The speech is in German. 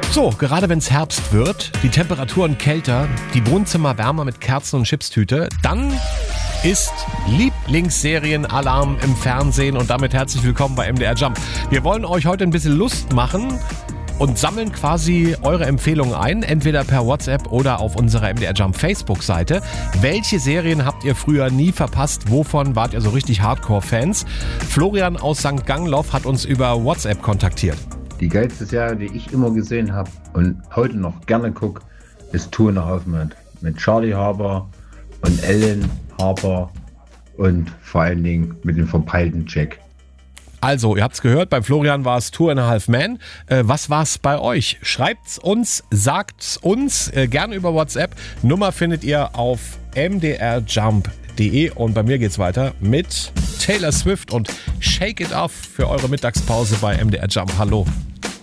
So, gerade wenn es Herbst wird, die Temperaturen kälter, die Wohnzimmer wärmer mit Kerzen und Chipstüte, dann ist Lieblingsserienen-Alarm im Fernsehen und damit herzlich willkommen bei MDR Jump. Wir wollen euch heute ein bisschen Lust machen und sammeln quasi eure Empfehlungen ein, entweder per WhatsApp oder auf unserer MDR Jump Facebook-Seite. Welche Serien habt ihr früher nie verpasst? Wovon wart ihr so richtig Hardcore-Fans? Florian aus St. Gangloff hat uns über WhatsApp kontaktiert. Die geilste Serie, die ich immer gesehen habe und heute noch gerne gucke, ist Two and a Half Men. Mit Charlie Harper und Ellen Harper und vor allen Dingen mit dem verpeilten Jack. Also, ihr habt's gehört, beim Florian war es Two and a Half Men. Was war's bei euch? Schreibt's uns, sagt's uns, gerne über WhatsApp. Nummer findet ihr auf mdrjump.de und bei mir geht's weiter mit Taylor Swift und Shake It Off für eure Mittagspause bei MDR Jump. Hallo.